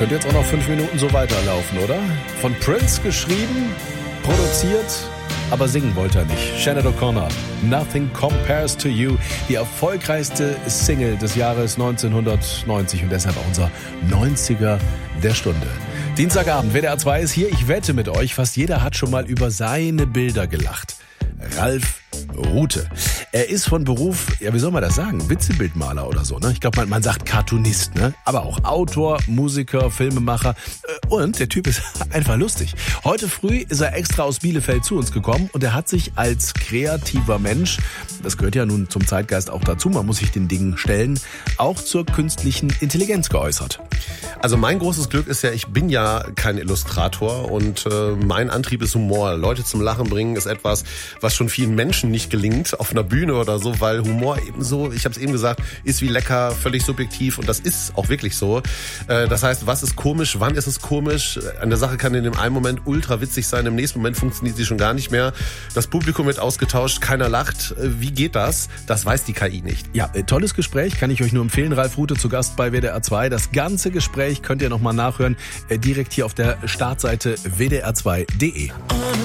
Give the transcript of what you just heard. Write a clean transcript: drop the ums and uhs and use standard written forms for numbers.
Könnte jetzt auch noch 5 Minuten so weiterlaufen, oder? Von Prince geschrieben, produziert, aber singen wollte er nicht. Sinead O'Connor, Nothing Compares to You, die erfolgreichste Single des Jahres 1990 und deshalb auch unser 90er der Stunde. Dienstagabend, WDR 2 ist hier. Ich wette mit euch, fast jeder hat schon mal über seine Bilder gelacht. Ralf Rute. Er ist von Beruf, ja wie soll man das sagen, Witzebildmaler oder so, ne? Ich glaube, man sagt Cartoonist, ne? Aber auch Autor, Musiker, Filmemacher und der Typ ist einfach lustig. Heute früh ist er extra aus Bielefeld zu uns gekommen und er hat sich als kreativer Mensch, das gehört ja nun zum Zeitgeist auch dazu, man muss sich den Dingen stellen, auch zur künstlichen Intelligenz geäußert. Also mein großes Glück ist ja, ich bin ja kein Illustrator und mein Antrieb ist Humor. Leute zum Lachen bringen ist etwas, was schon vielen Menschen nicht gelingt auf einer Bühne oder so, weil Humor eben so, ich habe es eben gesagt, ist wie lecker, völlig subjektiv und das ist auch wirklich so. Das heißt, was ist komisch, wann ist es komisch? Eine Sache kann in dem einen Moment ultra witzig sein, im nächsten Moment funktioniert sie schon gar nicht mehr. Das Publikum wird ausgetauscht, keiner lacht. Wie geht das? Das weiß die KI nicht. Ja, tolles Gespräch, kann ich euch nur empfehlen. Ralf Rute zu Gast bei WDR 2. Das ganze Gespräch könnt ihr nochmal nachhören, direkt hier auf der Startseite wdr2.de.